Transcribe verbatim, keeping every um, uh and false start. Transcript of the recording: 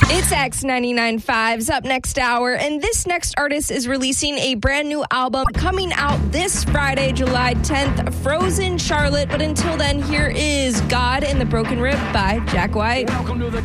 It's X ninety-nine point five's Up Next Hour, and this next artist is releasing a brand new album coming out this Friday, July tenth, Frozen Charlotte. But until then, here is God in the Broken Rib by Jack White. Welcome to the